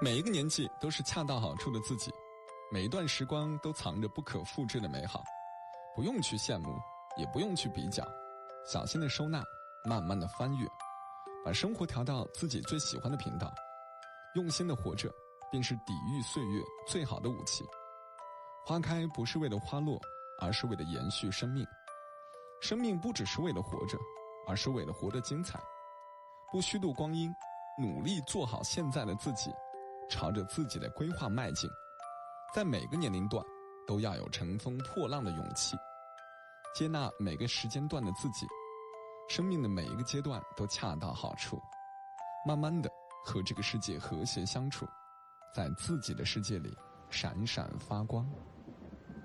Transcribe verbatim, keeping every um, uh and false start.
每一个年纪都是恰到好处的自己，每一段时光都藏着不可复制的美好，不用去羡慕，也不用去比较，小心的收纳，慢慢的翻阅，把生活调到自己最喜欢的频道，用心的活着，便是抵御岁月最好的武器。花开不是为了花落，而是为了延续生命。生命不只是为了活着，而是为了活得精彩。不虚度光阴，努力做好现在的自己，朝着自己的规划迈进。在每个年龄段都要有乘风破浪的勇气，接纳每个时间段的自己，生命的每一个阶段都恰到好处，慢慢的和这个世界和谐相处，在自己的世界里闪闪发光。